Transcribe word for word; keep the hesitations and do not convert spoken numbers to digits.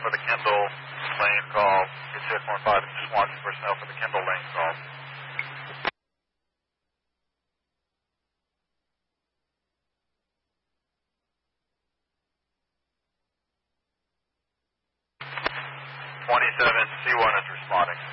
for the Kendall lane call. Two six one five, just watching personnel for the Kendall lane call. twenty-seven C one is responding.